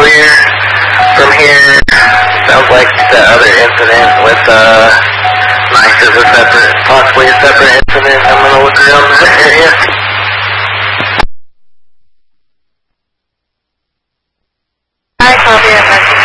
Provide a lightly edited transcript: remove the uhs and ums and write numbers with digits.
clear from here. Sounds like the other incident with Nice is a separate, possibly a separate incident. I'm gonna look around this area. I copy it.